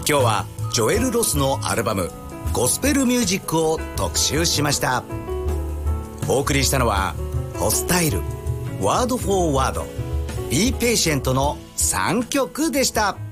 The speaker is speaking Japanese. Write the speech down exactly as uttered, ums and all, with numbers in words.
今日はジョエル・ロスのアルバムゴスペルミュージックを特集しました。お送りしたのはホスタイル、ワードフォーワード、Be Patientのさんきょくでした。